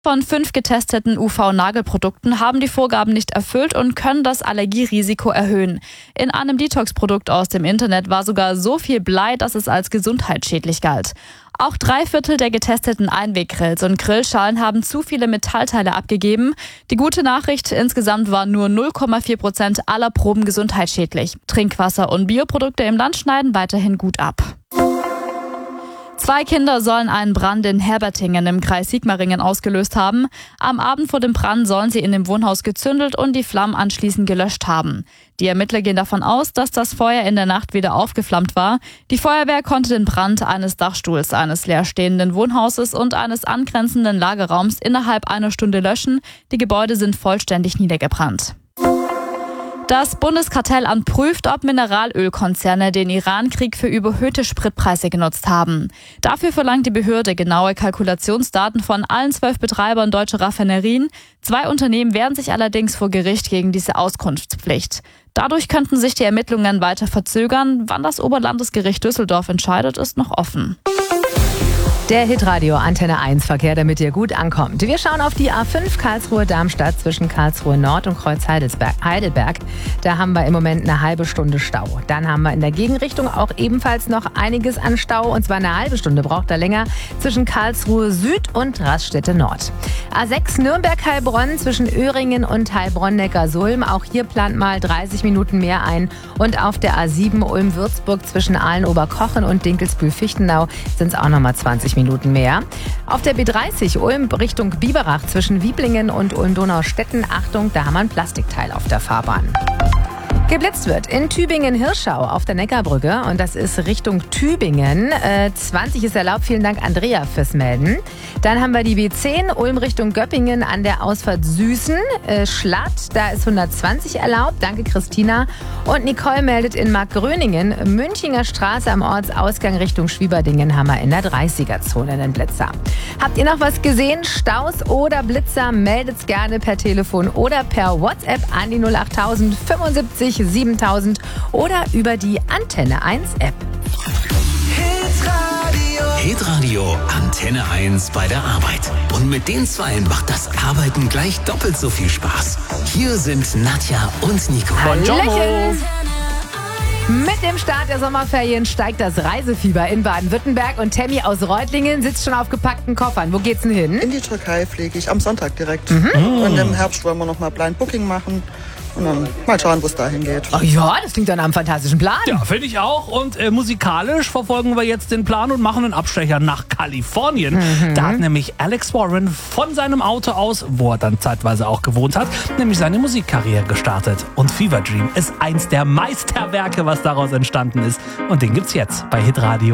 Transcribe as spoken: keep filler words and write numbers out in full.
Von fünf getesteten U V-Nagelprodukten haben die Vorgaben nicht erfüllt und können das Allergierisiko erhöhen. In einem Detox-Produkt aus dem Internet war sogar so viel Blei, dass es als gesundheitsschädlich galt. Auch drei Viertel der getesteten Einweggrills und Grillschalen haben zu viele Metallteile abgegeben. Die gute Nachricht, insgesamt waren nur null Komma vier Prozent aller Proben gesundheitsschädlich. Trinkwasser und Bioprodukte im Land schneiden weiterhin gut ab. Zwei Kinder sollen einen Brand in Herbertingen im Kreis Sigmaringen ausgelöst haben. Am Abend vor dem Brand sollen sie in dem Wohnhaus gezündelt und die Flammen anschließend gelöscht haben. Die Ermittler gehen davon aus, dass das Feuer in der Nacht wieder aufgeflammt war. Die Feuerwehr konnte den Brand eines Dachstuhls, eines leerstehenden Wohnhauses und eines angrenzenden Lagerraums innerhalb einer Stunde löschen. Die Gebäude sind vollständig niedergebrannt. Das Bundeskartellamt prüft, ob Mineralölkonzerne den Iran-Krieg für überhöhte Spritpreise genutzt haben. Dafür verlangt die Behörde genaue Kalkulationsdaten von allen zwölf Betreibern deutscher Raffinerien. Zwei Unternehmen wehren sich allerdings vor Gericht gegen diese Auskunftspflicht. Dadurch könnten sich die Ermittlungen weiter verzögern. Wann das Oberlandesgericht Düsseldorf entscheidet, ist noch offen. Der Hitradio Antenne eins Verkehr, damit ihr gut ankommt. Wir schauen auf die A fünf Karlsruhe-Darmstadt zwischen Karlsruhe Nord und Kreuz Heidelberg. Da haben wir im Moment eine halbe Stunde Stau. Dann haben wir in der Gegenrichtung auch ebenfalls noch einiges an Stau. Und zwar eine halbe Stunde braucht er länger zwischen Karlsruhe Süd und Raststätte Nord. A sechs Nürnberg-Heilbronn zwischen Öhringen und Heilbronn-Neckarsulm. Auch hier plant mal dreißig Minuten mehr ein. Und auf der A sieben Ulm-Würzburg zwischen Aalen-Oberkochen und Dinkelsbühl-Fichtenau sind es auch nochmal zwanzig Minuten mehr. Auf der B dreißig Ulm Richtung Biberach zwischen Wieblingen und Ulm-Donaustetten. Achtung, da haben wir ein Plastikteil auf der Fahrbahn. Geblitzt wird in Tübingen-Hirschau auf der Neckarbrücke und das ist Richtung Tübingen. Äh, zwanzig ist erlaubt. Vielen Dank, Andrea, fürs Melden. Dann haben wir die B zehn, Ulm Richtung Göppingen an der Ausfahrt Süßen. Äh, Schlatt, da ist hundertzwanzig erlaubt. Danke, Christina. Und Nicole meldet in Markgröningen, Münchinger Straße am Ortsausgang Richtung Schwieberdingen haben wir in der dreißiger-Zone den Blitzer. Habt ihr noch was gesehen? Staus oder Blitzer? Meldet's gerne per Telefon oder per WhatsApp an die null acht tausend fünfundsiebzig siebentausend oder über die Antenne eins App. Hitradio Antenne eins bei der Arbeit. Und mit den Zweien macht das Arbeiten gleich doppelt so viel Spaß. Hier sind Nadja und Nico. Hallöchen! Mit dem Start der Sommerferien steigt das Reisefieber in Baden-Württemberg und Tammy aus Reutlingen sitzt schon auf gepackten Koffern. Wo geht's denn hin? In die Türkei fliege ich am Sonntag direkt. Mhm. Und im Herbst wollen wir noch mal Blind Booking machen. Und dann mal schauen, wo es dahin geht. Oh ja, das klingt dann am fantastischen Plan. Ja, finde ich auch. Und äh, musikalisch verfolgen wir jetzt den Plan und machen einen Abstecher nach Kalifornien. Mhm. Da hat nämlich Alex Warren von seinem Auto aus, wo er dann zeitweise auch gewohnt hat, nämlich seine Musikkarriere gestartet. Und Fever Dream ist eins der Meisterwerke, was daraus entstanden ist. Und den gibt's jetzt bei Hitradio.